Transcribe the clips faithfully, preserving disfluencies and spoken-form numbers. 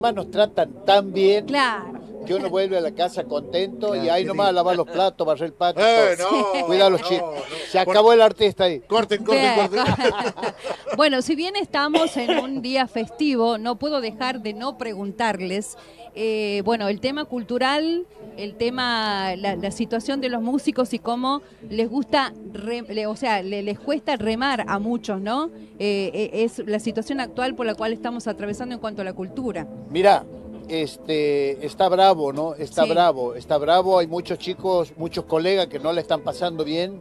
Nos tratan tan bien Claro. que uno vuelve a la casa contento Claro, y ahí qué nomás a lindo. lavar los platos, barrer el patio. Eh, todo. no, Cuidado a los no, chicos. no. Se acabó el artista ahí. Corten, corten, Bien. corten. Bueno, si bien estamos en un día festivo, no puedo dejar de no preguntarles, eh, bueno, el tema cultural, el tema, la, la situación de los músicos y cómo les gusta, re- le- o sea, le- les cuesta remar a muchos, ¿no? Eh, eh, es la situación actual por la cual estamos atravesando en cuanto a la cultura. Mirá, este, está bravo, ¿no? Está Sí. bravo, está bravo. Hay muchos chicos, muchos colegas que no le están pasando bien.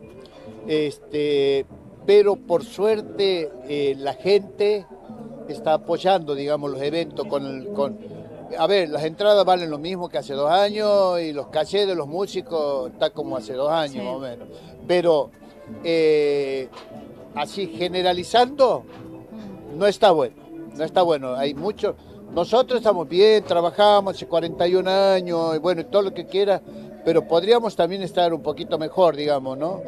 Este, pero por suerte eh, la gente está apoyando, digamos, los eventos con, el, con... A ver, las entradas valen lo mismo que hace dos años y los cachés de los músicos está como hace dos años, Sí. más o menos. Pero eh, así generalizando, no está bueno, no está bueno. Hay mucho. Nosotros estamos bien, trabajamos hace cuarenta y un años, y bueno, todo lo que quiera, pero podríamos también estar un poquito mejor, digamos, ¿no?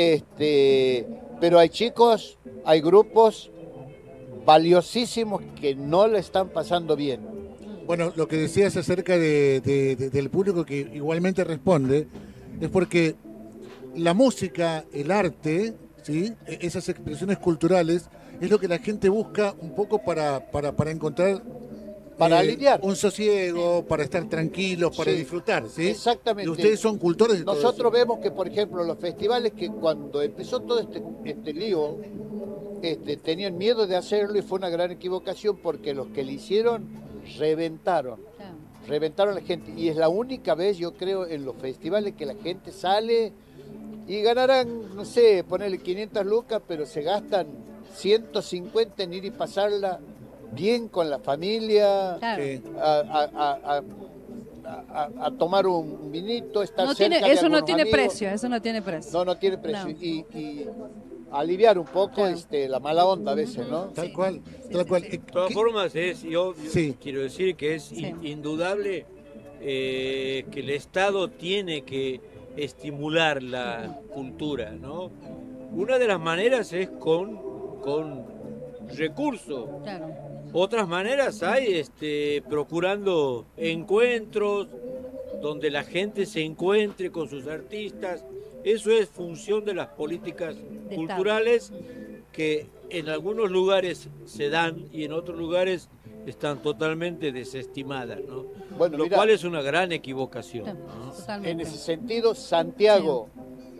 Este, pero hay chicos, hay grupos valiosísimos que no le están pasando bien. Bueno, lo que decías acerca de, de- de- del público que igualmente responde, es porque la música, el arte, ¿sí? E- esas expresiones culturales, es lo que la gente busca un poco para, para, para encontrar Para aliviar. un sosiego, para estar tranquilos, para Sí, disfrutar, ¿sí? exactamente. Y ustedes son cultores de todo Nosotros eso. vemos que, por ejemplo, los festivales que cuando empezó todo este, este lío, este, tenían miedo de hacerlo y fue una gran equivocación porque los que lo hicieron reventaron, Claro. reventaron a la gente. Y es la única vez, yo creo, en los festivales que la gente sale y ganarán, no sé, ponerle quinientas lucas, pero se gastan ciento cincuenta en ir y pasarla bien con la familia, Claro. Sí. a, a- a- a- a- a tomar un vinito, estar No cerca tiene, de eso no algunos tiene amigos. precio, eso no tiene precio. No, no tiene precio. No. Y, y aliviar un poco Claro. este, la mala onda a veces, ¿no? Tal Sí. cual, Sí, tal sí, cual. sí. Eh, De todas ¿qué- formas, es, yo, yo Sí. quiero decir que es Sí. in- indudable eh, que el Estado tiene que estimular la cultura, ¿no? Una de las maneras es con, con recursos. Claro. Otras maneras hay este, procurando encuentros donde la gente se encuentre con sus artistas. Eso es función de las políticas De culturales que en algunos lugares se dan y en otros lugares están totalmente desestimadas, ¿no? Bueno, Lo mira, cual es una gran equivocación, ¿no? Totalmente. en ese sentido, Santiago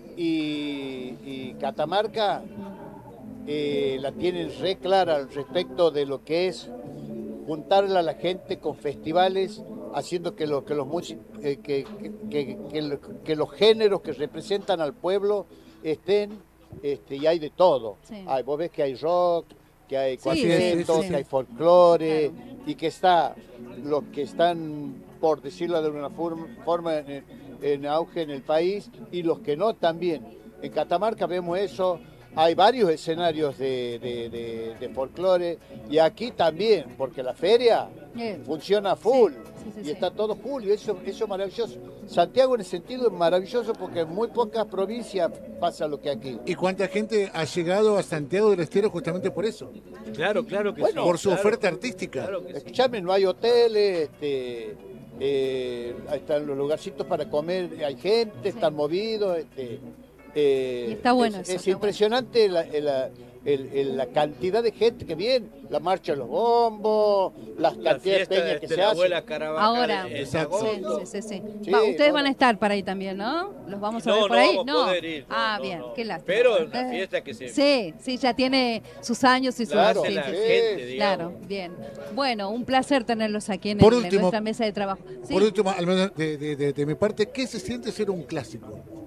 y, y Catamarca eh, la tienen re clara respecto de lo que es juntarla a la gente con festivales, haciendo que, lo, que, los, músicos, eh, que, que, que, que lo- que los géneros que representan al pueblo estén, este, y hay de todo. Sí. Hay, vos ves que hay rock, que hay Sí, cuartetos, sí, sí. que hay folclore, Claro. y que está los que están, por decirlo de una forma, forma en, en auge en el país, y los que no también. En Catamarca vemos eso. Hay varios escenarios de, de, de- de folclore, y aquí también, porque la feria Bien. funciona full, Sí, sí, sí, y sí. está todo full, y eso, eso es maravilloso. Santiago en ese sentido es maravilloso porque en muy pocas provincias pasa lo que aquí. ¿Y cuánta gente ha llegado a Santiago del Estero justamente por eso? Claro, claro que Bueno, sí. Por su claro, oferta artística. Claro que sí. Escuchame, no hay hoteles, este, eh, ahí están los lugarcitos para comer, hay gente, están movidos. Este, eh, Y está bueno es, eso, es está impresionante la, la- el- el- la cantidad de gente que viene, la marcha de los bombos, las La cantidades de fiesta peñas de, que de se la hacen. abuela Carabajal Ahora. en Exacto. Sí, agosto. sí, sí, sí. Sí, Va, ustedes no, van a no. estar para ahí también, ¿no? ¿Los vamos a No, ver no por ahí? vamos a No. poder ir, no, Ah, no, bien, no. qué lástima. Pero en la Eh, fiesta que se- Sí, sí, ya tiene sus años y sus... Claro, sí, la sí, sí. gente, digamos. Claro, bien. Bueno, un placer tenerlos aquí en, Por el- en último- nuestra mesa de trabajo. Sí. Por último, al menos de, de- de- de mi parte, ¿qué se siente ser un clásico?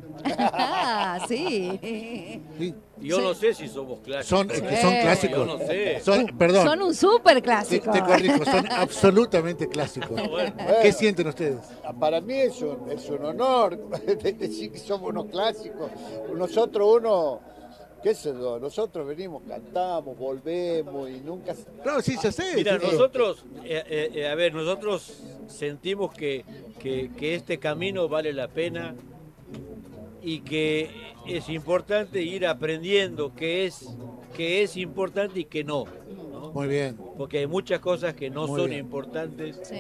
Ah, sí. ¿Sí? Yo Sí. no sé si somos clásicos. Son, es que son Sí. clásicos. Yo no sé. Son, perdón, Son un súper te, clásico. te corrijo, son absolutamente clásicos. Bueno, ¿Qué sienten ustedes? Para mí es un, es un honor de decir que somos unos clásicos. Nosotros uno, qué sé yo, nosotros venimos, cantamos, volvemos y nunca... No, sí, ya sé. Mira, sí, sí. nosotros, eh, eh, eh, a ver, nosotros sentimos que, que, que este camino vale la pena y que es importante ir aprendiendo qué es, qué es importante y qué no, ¿no? ¿no? Muy bien. Porque hay muchas cosas que no Muy son bien. importantes Sí.